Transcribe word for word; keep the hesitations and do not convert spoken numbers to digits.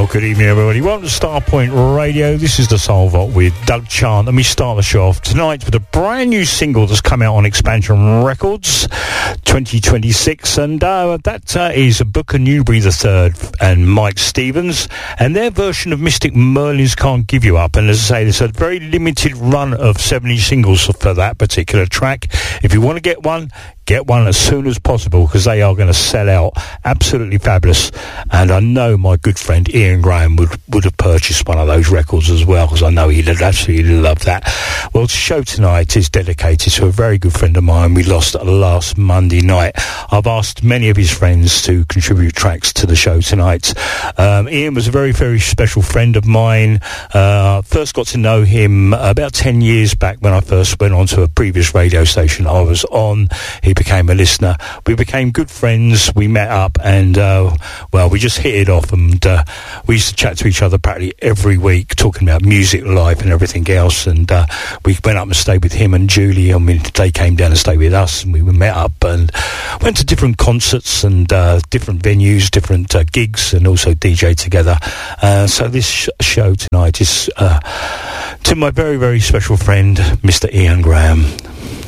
good evening, everybody. Welcome to Starpoint Radio. This is the Soul Vault with Doug Chant. Let me start the show off tonight with a brand new single that's come out on Expansion Records twenty twenty-six, and uh, that uh, is Booker Newberry the Third and Mike Stevens, and their version of Mystic Merlin's Can't Give You Up. And as I say, there's a very limited run of seventy singles for that particular track. If you want to get one, get one as soon as possible, because they are going to sell out. Absolutely fabulous. And I know my good friend Ian Graham would, would have purchased one of those records as well, because I know he'd absolutely love that. Well, the show tonight is dedicated to a very good friend of mine we lost last Monday night. I've asked many of his friends to contribute tracks to the show tonight. Um, Ian was a very, very special friend of mine. Uh, first got to know him about ten years back when I first went on to a previous radio station I was on. He became a listener. We became good friends. We met up and, uh, well, we just hit it off, and uh, we used to chat to each other practically every week, talking about music, life and everything else. And uh, we went up and stayed with him and Julie. I mean, they came down and stayed with us, and we met up and went to different concerts and uh, different venues, different uh, gigs, and also D J together. Uh, so this sh- show tonight is uh, to my very, very special friend, Mister Ian Graham.